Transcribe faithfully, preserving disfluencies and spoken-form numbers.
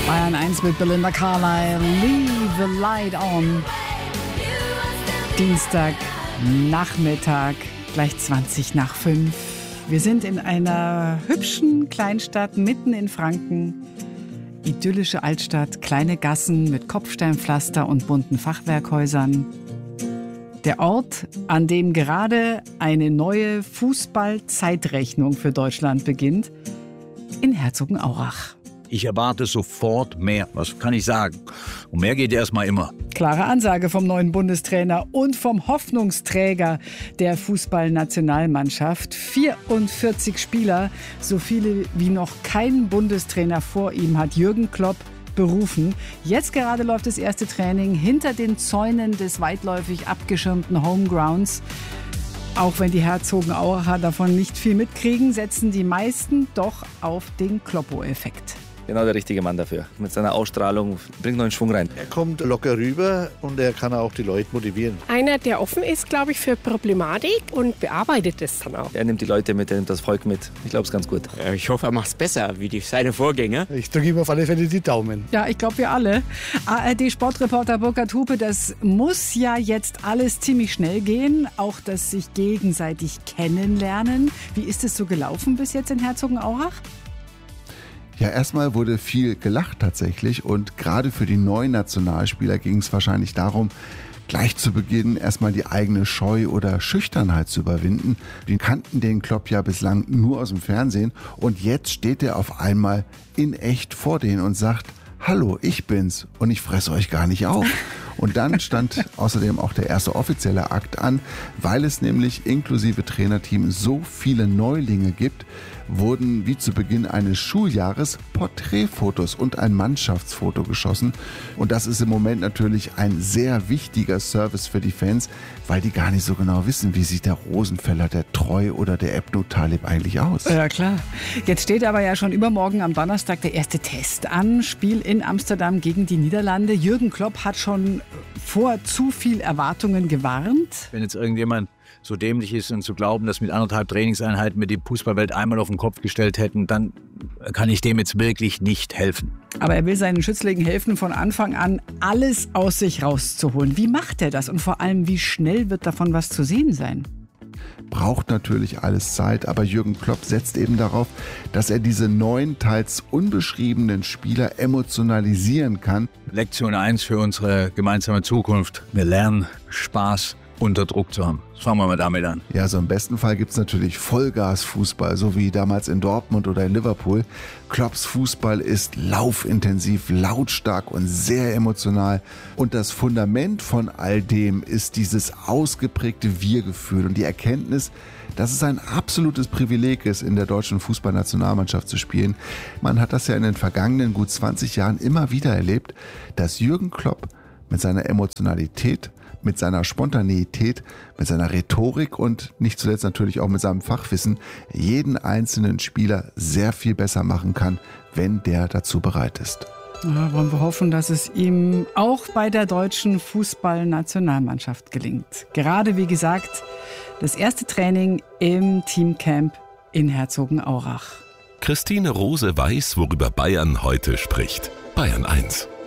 Bayern eins mit Belinda Carlisle, Leave the Light On. Dienstag, Nachmittag, gleich zwanzig nach fünf. Wir sind in einer hübschen Kleinstadt mitten in Franken. Idyllische Altstadt, kleine Gassen mit Kopfsteinpflaster und bunten Fachwerkhäusern. Der Ort, an dem gerade eine neue Fußball-Zeitrechnung für Deutschland beginnt, in Herzogenaurach. Ich erwarte sofort mehr. Was kann ich sagen? Und mehr geht erstmal immer. Klare Ansage vom neuen Bundestrainer und vom Hoffnungsträger der Fußballnationalmannschaft. vierundvierzig Spieler, so viele wie noch kein Bundestrainer vor ihm, hat Jürgen Klopp berufen. Jetzt gerade läuft das erste Training hinter den Zäunen des weitläufig abgeschirmten Homegrounds. Auch wenn die Herzogenauracher davon nicht viel mitkriegen, setzen die meisten doch auf den Kloppo-Effekt. Genau der richtige Mann dafür. Mit seiner Ausstrahlung bringt neuen Schwung rein. Er kommt locker rüber und er kann auch die Leute motivieren. Einer, der offen ist, glaube ich, für Problematik und bearbeitet es dann auch. Er nimmt die Leute mit, er nimmt das Volk mit. Ich glaube, es ist ganz gut. Ich hoffe, er macht es besser wie die, seine Vorgänger. Ich drücke ihm auf alle Fälle die Daumen. Ja, ich glaube, wir alle. A R D-Sportreporter Burkhard Hupe, das muss ja jetzt alles ziemlich schnell gehen. Auch das sich gegenseitig kennenlernen. Wie ist es so gelaufen bis jetzt in Herzogenaurach? Ja, erstmal wurde viel gelacht tatsächlich und gerade für die neuen Nationalspieler ging es wahrscheinlich darum, gleich zu Beginn erstmal die eigene Scheu oder Schüchternheit zu überwinden. Die kannten den Klopp ja bislang nur aus dem Fernsehen und jetzt steht er auf einmal in echt vor denen und sagt: Hallo, ich bin's und ich fresse euch gar nicht auf. Und dann stand außerdem auch der erste offizielle Akt an, weil es nämlich inklusive Trainerteam so viele Neulinge gibt, wurden wie zu Beginn eines Schuljahres Porträtfotos und ein Mannschaftsfoto geschossen. Und das ist im Moment natürlich ein sehr wichtiger Service für die Fans, weil die gar nicht so genau wissen, wie sieht der Rosenfeller, der Treu oder der Ebnu Talib eigentlich aus. Ja, klar. Jetzt steht aber ja schon übermorgen am Donnerstag der erste Test an. Spiel in Amsterdam gegen die Niederlande. Jürgen Klopp hat schon vor zu viel Erwartungen gewarnt. Wenn jetzt irgendjemand so dämlich ist und zu glauben, dass mit anderthalb Trainingseinheiten wir die Fußballwelt einmal auf den Kopf gestellt hätten, dann kann ich dem jetzt wirklich nicht helfen. Aber er will seinen Schützlingen helfen, von Anfang an alles aus sich rauszuholen. Wie macht er das und vor allem, wie schnell wird davon was zu sehen sein? Braucht natürlich alles Zeit, aber Jürgen Klopp setzt eben darauf, dass er diese neuen, teils unbeschriebenen Spieler emotionalisieren kann. Lektion eins für unsere gemeinsame Zukunft. Wir lernen Spaß unter Druck zu haben. Fangen wir mal damit an. Ja, so im besten Fall gibt es natürlich Vollgas-Fußball, so wie damals in Dortmund oder in Liverpool. Klopps Fußball ist laufintensiv, lautstark und sehr emotional. Und das Fundament von all dem ist dieses ausgeprägte Wir-Gefühl und die Erkenntnis, dass es ein absolutes Privileg ist, in der deutschen Fußballnationalmannschaft zu spielen. Man hat das ja in den vergangenen gut zwanzig Jahren immer wieder erlebt, dass Jürgen Klopp mit seiner Emotionalität, mit seiner Spontaneität, mit seiner Rhetorik und nicht zuletzt natürlich auch mit seinem Fachwissen jeden einzelnen Spieler sehr viel besser machen kann, wenn der dazu bereit ist. Ja, wollen wir hoffen, dass es ihm auch bei der deutschen Fußballnationalmannschaft gelingt. Gerade, wie gesagt, das erste Training im Teamcamp in Herzogenaurach. Christine Rose weiß, worüber Bayern heute spricht. Bayern eins.